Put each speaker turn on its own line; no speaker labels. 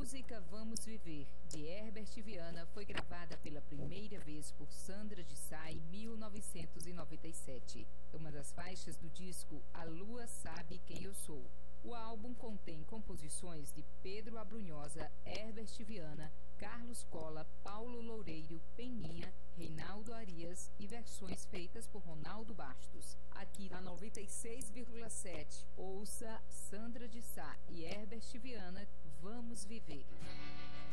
música Vamos Viver, de Herbert Viana, foi gravada pela primeira vez por Sandra de Sá em 1997. É uma das faixas do disco A Lua Sabe Quem Eu Sou. O álbum contém composições de Pedro Abrunhosa, Herbert Viana, Carlos Cola, Paulo Loureiro, Peninha, Reinaldo Arias e versões feitas por Ronaldo Bastos. Aqui na 96,7, ouça Sandra de Sá e Herbert Viana, Vamos Viver.